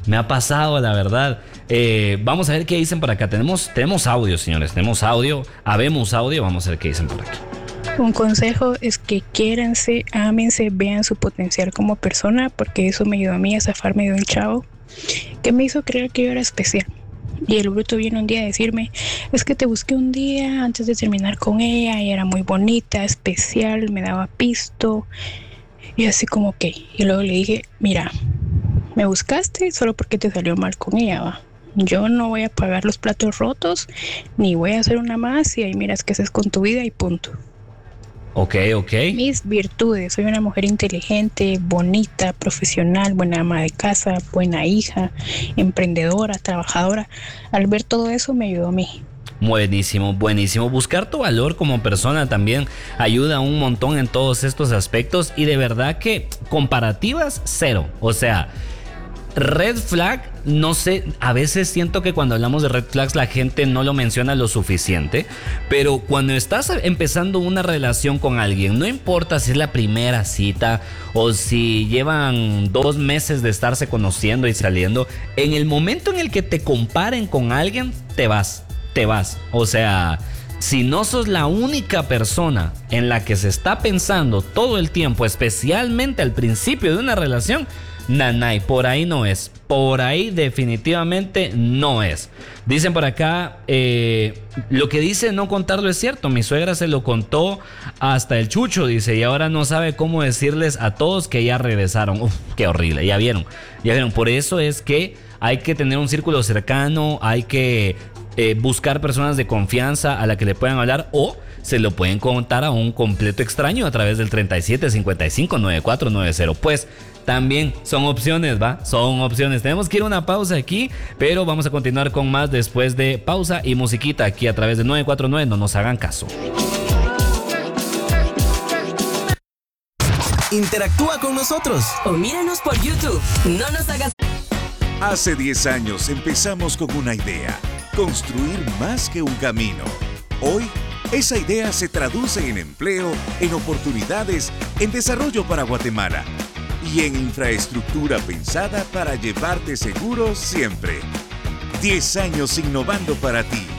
Me ha pasado, la verdad. Vamos a ver qué dicen por acá. Tenemos audio, señores. Tenemos audio. Habemos audio. Vamos a ver qué dicen por aquí. Un consejo es que quiéranse, ámense, vean su potencial como persona, porque eso me ayudó a mí a zafarme de un chavo que me hizo creer que yo era especial. Y el bruto viene un día a decirme, es que te busqué un día antes de terminar con ella, ella era muy bonita, especial, me daba pisto. Y así como que, y luego le dije, mira, me buscaste solo porque te salió mal con ella, va. Yo no voy a pagar los platos rotos, ni voy a hacer una más y ahí miras qué haces con tu vida y punto. Ok. Mis virtudes, soy una mujer inteligente, bonita, profesional, buena ama de casa, buena hija, emprendedora, trabajadora. Al ver todo eso me ayudó a mí. Buenísimo, buenísimo. Buscar tu valor como persona también ayuda un montón en todos estos aspectos y de verdad que comparativas, cero. O sea, red flag, no sé, a veces siento que cuando hablamos de red flags la gente no lo menciona lo suficiente, pero cuando estás empezando una relación con alguien, no importa si es la primera cita o si llevan 2 meses de estarse conociendo y saliendo, en el momento en el que te comparen con alguien, te vas. O sea, si no sos la única persona en la que se está pensando todo el tiempo, especialmente al principio de una relación, nanay, por ahí no es. Por ahí definitivamente no es. Dicen por acá, lo que dice no contarlo es cierto. Mi suegra se lo contó hasta el chucho, dice, y ahora no sabe cómo decirles a todos que ya regresaron. Uf, qué horrible, ya vieron. Por eso es que hay que tener un círculo cercano, hay que buscar personas de confianza a la que le puedan hablar o se lo pueden contar a un completo extraño a través del 37559490. Pues también son opciones, ¿va? Son opciones. Tenemos que ir a una pausa aquí, pero vamos a continuar con más después de pausa y musiquita aquí a través de 949. No nos hagan caso. Interactúa con nosotros o míranos por YouTube. No nos hagas. Hace 10 años empezamos con una idea: construir más que un camino. Hoy, esa idea se traduce en empleo, en oportunidades, en desarrollo para Guatemala y en infraestructura pensada para llevarte seguro siempre. 10 años innovando para ti.